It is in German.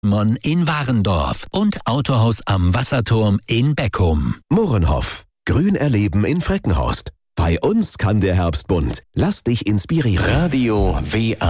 Mon in Warendorf und Autohaus am Wasserturm in Beckum. Mohrenhoff. Grün erleben in Freckenhorst. Bei uns kann der Herbst bunt. Lass dich inspirieren. Radio WA